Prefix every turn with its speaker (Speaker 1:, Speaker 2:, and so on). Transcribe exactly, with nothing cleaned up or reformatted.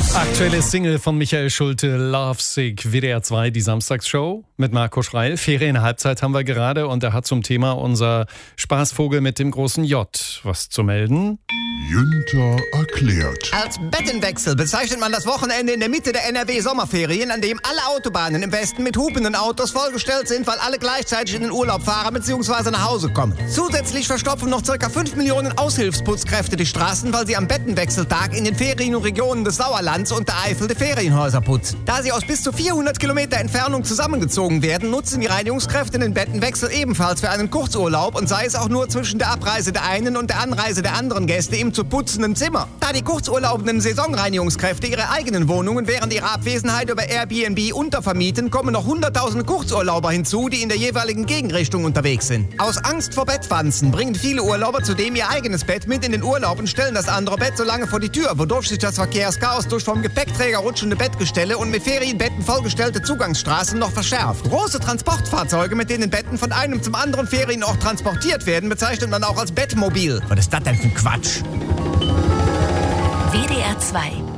Speaker 1: Aktuelle Single von Michael Schulte, Lovesick, W D R zwei, die Samstagsshow mit Marco Schreil. Ferienhalbzeit haben wir gerade und er hat zum Thema unser Spaßvogel mit dem großen J was zu melden.
Speaker 2: Günther erklärt.
Speaker 3: Als Bettenwechsel bezeichnet man das Wochenende in der Mitte der N R W-Sommerferien, an dem alle Autobahnen im Westen mit hupenden Autos vollgestellt sind, weil alle gleichzeitig in den Urlaub fahren bzw. nach Hause kommen. Zusätzlich verstopfen noch ca. fünf Millionen Aushilfsputzkräfte die Straßen, weil sie am Bettenwechseltag in den Ferienregionen des Sauerlands und der Eifel die Ferienhäuser putzen. Da sie aus bis zu vierhundert Kilometer Entfernung zusammengezogen werden, nutzen die Reinigungskräfte den Bettenwechsel ebenfalls für einen Kurzurlaub und sei es auch nur zwischen der Abreise der einen und der Anreise der anderen Gäste im zu putzenden Zimmer. Da die kurzurlaubenden Saisonreinigungskräfte ihre eigenen Wohnungen während ihrer Abwesenheit über Airbnb untervermieten, kommen noch hunderttausend Kurzurlauber hinzu, die in der jeweiligen Gegenrichtung unterwegs sind. Aus Angst vor Bettwanzen bringen viele Urlauber zudem ihr eigenes Bett mit in den Urlaub und stellen das andere Bett so lange vor die Tür, wodurch sich das Verkehrschaos durch vom Gepäckträger rutschende Bettgestelle und mit Ferienbetten vollgestellte Zugangsstraßen noch verschärft. Große Transportfahrzeuge, mit denen Betten von einem zum anderen Ferienort transportiert werden, bezeichnet man auch als Bettmobil. Was ist das denn für ein Quatsch?
Speaker 4: W D R zwei